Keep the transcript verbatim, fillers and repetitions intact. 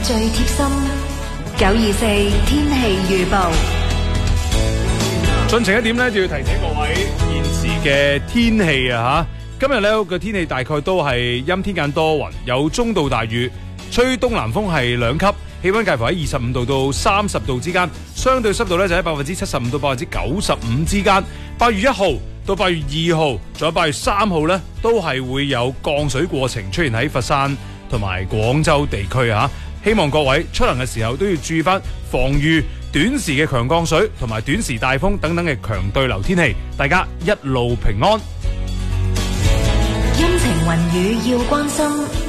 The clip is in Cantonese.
最貼心。九二四天氣預報。 進程一點呢，就要提醒各位現時嘅天氣啊吓。今日呢個天氣大概都係陰天間多雲，有中到大雨，吹東南風係兩級，氣溫介乎喺二十五度到三十度之間，相對濕度呢就喺百分之七十五到百分之九十五之間。八月一號到八月二號，仲有八月三號呢，都係會有降水過程出現喺佛山同埋廣州地區啊。希望各位出行嘅時候都要注意翻防禦短時嘅強降水同埋短時大風等等嘅強對流天氣，大家一路平安。 陰晴雲雨要關心。